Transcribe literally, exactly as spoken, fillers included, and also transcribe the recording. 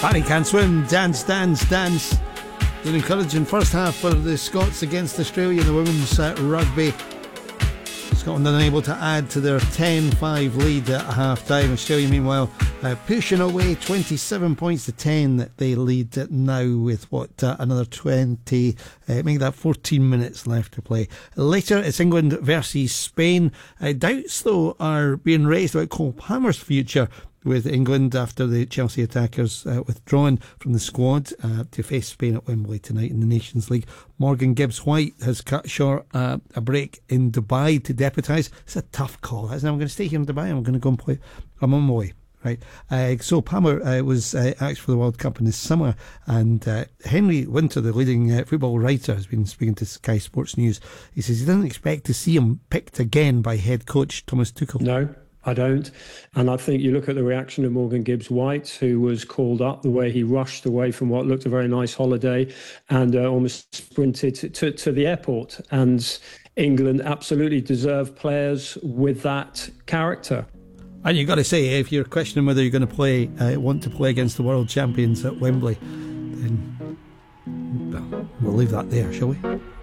Barry Can't Swim, Dance, Dance, Dance. An encouraging first half for the Scots against Australia in the women's uh, rugby. Scotland unable to add to their ten five lead at half time. Australia, meanwhile, uh, pushing away twenty-seven points to ten that they lead now with what, uh, another twenty, uh, make that fourteen minutes left to play. Later, it's England versus Spain. Uh, doubts, though, are being raised about Cole Palmer's future with England after the Chelsea attackers uh, withdrawn from the squad uh, to face Spain at Wembley tonight in the Nations League. Morgan Gibbs-White has cut short uh, a break in Dubai to deputise. It's a tough call, isn't it? I'm going to stay here in Dubai. I'm going to go and play. I'm on my way. Right. Uh, so Palmer uh, was uh, asked for the World Cup in the summer, and uh, Henry Winter, the leading uh, football writer, has been speaking to Sky Sports News. He says he doesn't expect to see him picked again by head coach Thomas Tuchel. No, I don't. And I think you look at the reaction of Morgan Gibbs-White, who was called up, the way he rushed away from what looked a very nice holiday and uh, almost sprinted to, to, to the airport. And England absolutely deserve players with that character. And you've got to say, if you're questioning whether you're going to play, uh, want to play against the world champions at Wembley, then well, we'll leave that there, shall we?